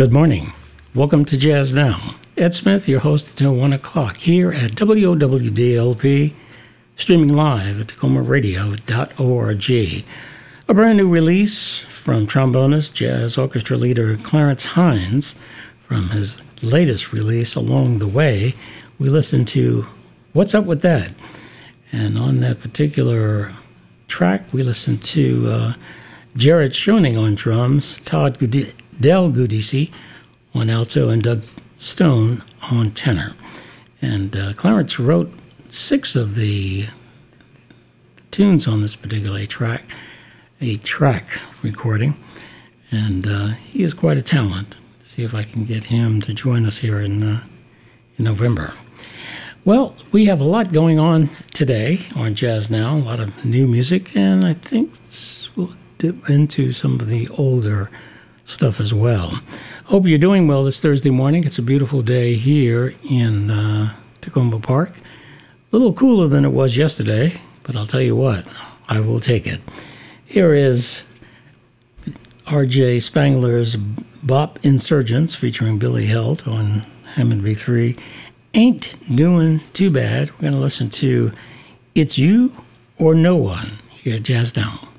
Good morning. Welcome to Jazz Now. Ed Smith, your host until 1 o'clock here at WOWDLP, streaming live at TacomaRadio.org. A brand new release from trombonist, jazz orchestra leader Clarence Hines. From his latest release, Along the Way, we listened to What's Up With That? And on that particular track, we listened to Jared Schoening on drums, Todd Del Giudice on alto, and Doug Stone on tenor. And Clarence wrote 6 of the tunes on this particular track, a track recording, and he is quite a talent. See if I can get him to join us here in November. Well, we have a lot going on today on Jazz Now, a lot of new music, and I think we'll dip into some of the older stuff as well. Hope you're doing well this Thursday morning. It's a beautiful day here in Tacoma Park. A little cooler than it was yesterday, but I'll tell you what, I will take it. Here is R.J. Spangler's Bop Insurgents featuring Billy Helt on Hammond B3. Ain't Doing Too Bad. We're going to listen to It's You or No One here at Jazz Now.